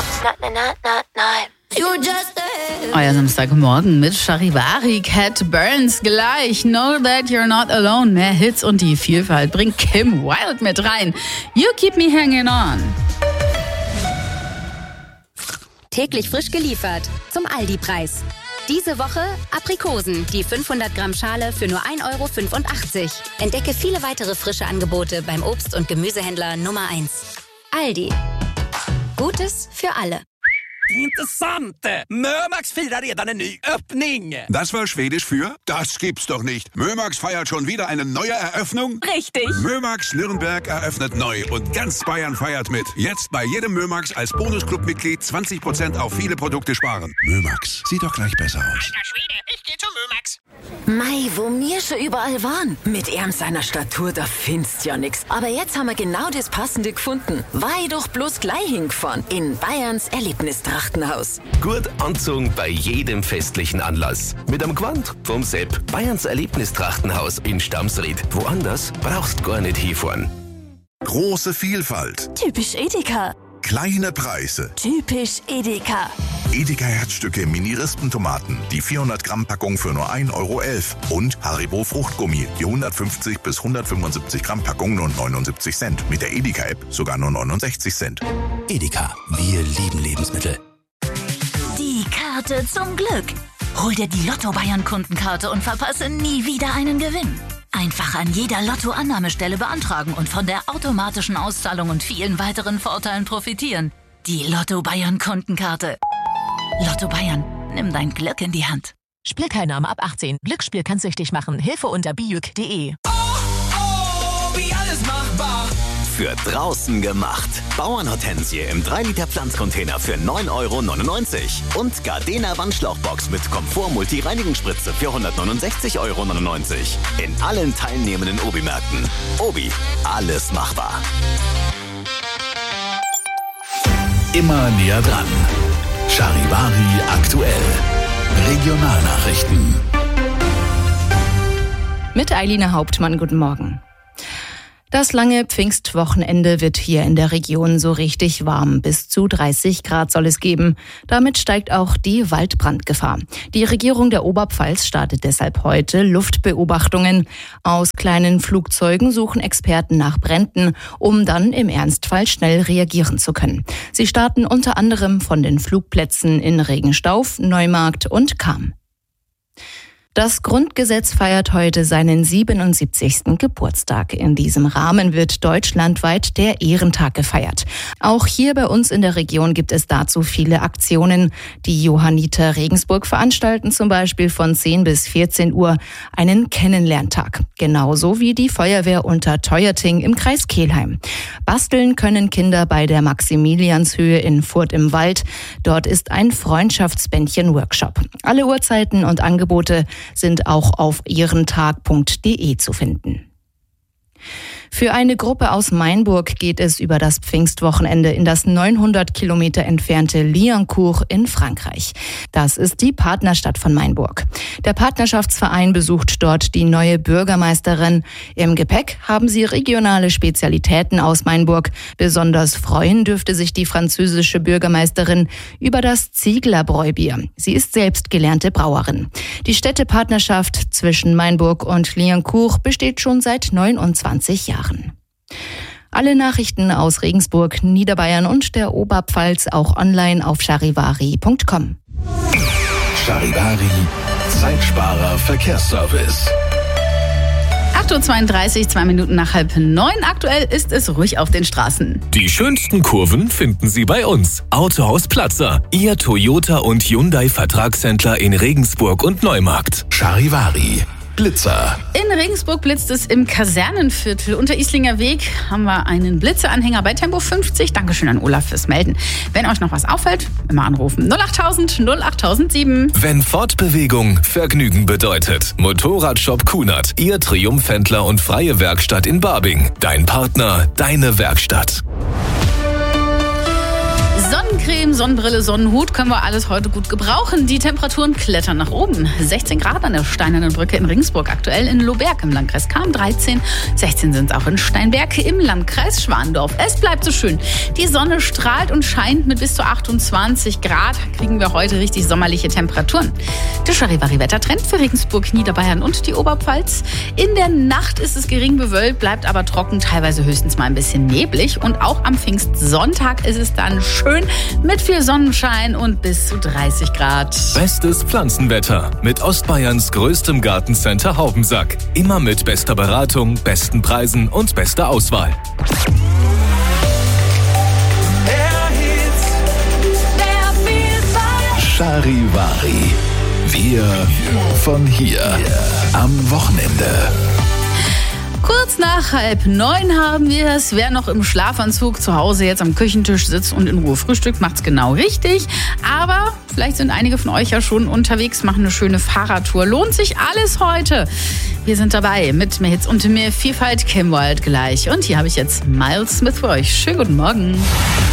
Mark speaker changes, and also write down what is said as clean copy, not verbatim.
Speaker 1: Euer Samstagmorgen mit Charivari, Cat Burns gleich. Know that you're not alone. Mehr Hits und die Vielfalt bringt Kim Wilde mit rein. You keep me hanging on.
Speaker 2: Täglich frisch geliefert zum Aldi-Preis. Diese Woche Aprikosen, die 500 Gramm Schale für nur 1,85 €. Entdecke viele weitere frische Angebote beim Obst- und Gemüsehändler Nummer 1. Aldi. Gutes für alle.
Speaker 3: Intressant! Mömax firar redan en ny öppning!
Speaker 4: Das war Schwedisch für? Das gibt's doch nicht. Mömax feiert schon wieder eine neue Eröffnung?
Speaker 2: Richtig!
Speaker 4: Mömax Nürnberg eröffnet neu und ganz Bayern feiert mit. Jetzt bei jedem Mömax als Bonusclub-Mitglied 20% auf viele Produkte sparen. Mömax, sieht doch gleich besser aus.
Speaker 3: Alter Schwede, ich geh zum Mömax.
Speaker 5: Mei, wo mir schon überall waren. Mit seiner Statur, da findest ja nix. Aber jetzt haben wir genau das Passende gefunden. Weil doch bloß gleich hingefahren. In Bayerns Erlebnistrachtenhaus.
Speaker 6: Gut anzogen bei jedem festlichen Anlass. Mit am Gewand vom Sepp. Bayerns Erlebnistrachtenhaus in Stamsried. Woanders brauchst gar nicht hinfahren.
Speaker 4: Große Vielfalt.
Speaker 5: Typisch Edeka.
Speaker 4: Kleine Preise.
Speaker 5: Typisch Edeka.
Speaker 4: Edeka Herzstücke Mini-Rispentomaten. Die 400 Gramm Packung für nur 1,11 €. Und Haribo Fruchtgummi. Die 150 bis 175 Gramm Packung nur 79 Cent. Mit der Edeka-App sogar nur 69 Cent.
Speaker 7: Edeka, wir lieben Lebensmittel.
Speaker 8: Die Karte zum Glück. Hol dir die Lotto-Bayern-Kundenkarte und verpasse nie wieder einen Gewinn. Einfach an jeder Lotto-Annahmestelle beantragen und von der automatischen Auszahlung und vielen weiteren Vorteilen profitieren. Die Lotto-Bayern-Kundenkarte. Lotto Bayern, nimm dein Glück in die Hand.
Speaker 9: Spielteilnahme ab 18. Glücksspiel kann süchtig machen. Hilfe unter bijuk.de.
Speaker 3: Wie alles machbar.
Speaker 6: Für draußen gemacht. Bauernhortensie im 3-Liter Pflanzcontainer für 9,99 € und Gardena Wandschlauchbox mit Komfort-Multi-Reinigungsspritze für 169,99 € in allen teilnehmenden Obi-Märkten. Obi, alles machbar.
Speaker 7: Immer näher dran. Charivari aktuell. Regionalnachrichten.
Speaker 1: Mit Eilina Hauptmann, guten Morgen. Das lange Pfingstwochenende wird hier in der Region so richtig warm. Bis zu 30 Grad soll es geben. Damit steigt auch die Waldbrandgefahr. Die Regierung der Oberpfalz startet deshalb heute Luftbeobachtungen. Aus kleinen Flugzeugen suchen Experten nach Bränden, um dann im Ernstfall schnell reagieren zu können. Sie starten unter anderem von den Flugplätzen in Regenstauf, Neumarkt und Cham. Das Grundgesetz feiert heute seinen 77. Geburtstag. In diesem Rahmen wird deutschlandweit der Ehrentag gefeiert. Auch hier bei uns in der Region gibt es dazu viele Aktionen. Die Johanniter Regensburg veranstalten zum Beispiel von 10 bis 14 Uhr einen Kennenlerntag. Genauso wie die Feuerwehr unter Teuerting im Kreis Kelheim. Basteln können Kinder bei der Maximilianshöhe in Furth im Wald. Dort ist ein Freundschaftsbändchen-Workshop. Alle Uhrzeiten und Angebote sind auch auf ehrentag.de zu finden. Für eine Gruppe aus Mainburg geht es über das Pfingstwochenende in das 900 Kilometer entfernte Liancourt in Frankreich. Das ist die Partnerstadt von Mainburg. Der Partnerschaftsverein besucht dort die neue Bürgermeisterin. Im Gepäck haben sie regionale Spezialitäten aus Mainburg. Besonders freuen dürfte sich die französische Bürgermeisterin über das Ziegler-Bräubier. Sie ist selbst gelernte Brauerin. Die Städtepartnerschaft zwischen Mainburg und Liancourt besteht schon seit 29 Jahren. Alle Nachrichten aus Regensburg, Niederbayern und der Oberpfalz auch online auf charivari.com.
Speaker 7: Charivari, Zeitsparer Verkehrsservice.
Speaker 1: 8:32 Uhr, 2 Minuten nach 8:30. Aktuell ist es ruhig auf den Straßen.
Speaker 10: Die schönsten Kurven finden Sie bei uns. Autohaus Platzer, Ihr Toyota und Hyundai Vertragshändler in Regensburg und Neumarkt.
Speaker 7: Charivari. Blitzer.
Speaker 1: In Regensburg blitzt es im Kasernenviertel. Unter Islinger Weg haben wir einen Blitzeanhänger bei Tempo 50. Dankeschön an Olaf fürs Melden. Wenn euch noch was auffällt, immer anrufen. 08000 08007.
Speaker 10: Wenn Fortbewegung Vergnügen bedeutet. Motorradshop Kunert, Ihr Triumphhändler und freie Werkstatt in Barbing. Dein Partner, deine Werkstatt.
Speaker 11: Sonnencreme, Sonnenbrille, Sonnenhut können wir alles heute gut gebrauchen. Die Temperaturen klettern nach oben. 16 Grad an der Steinernen Brücke in Regensburg, aktuell in Lohberg im Landkreis Cham 13. 16 sind es auch in Steinberg im Landkreis Schwandorf. Es bleibt so schön. Die Sonne strahlt und scheint mit bis zu 28 Grad. Kriegen wir heute richtig sommerliche Temperaturen. Der Charivari-Wettertrend für Regensburg, Niederbayern und die Oberpfalz. In der Nacht ist es gering bewölkt, bleibt aber trocken, teilweise höchstens mal ein bisschen neblig. Und auch am Pfingstsonntag ist es dann schön mit viel Sonnenschein und bis zu 30 Grad.
Speaker 10: Bestes Pflanzenwetter mit Ostbayerns größtem Gartencenter Haubensack. Immer mit bester Beratung, besten Preisen und bester Auswahl.
Speaker 7: Charivari. Wir von hier. Am Wochenende.
Speaker 11: Kurz nach 8:30 haben wir es. Wer noch im Schlafanzug zu Hause jetzt am Küchentisch sitzt und in Ruhe frühstückt, macht's genau richtig. Aber vielleicht sind einige von euch ja schon unterwegs, machen eine schöne Fahrradtour. Lohnt sich alles heute. Wir sind dabei mit mehr Hits und mehr Vielfalt. Kim Wilde gleich. Und hier habe ich jetzt Miles Smith für euch. Schönen guten Morgen.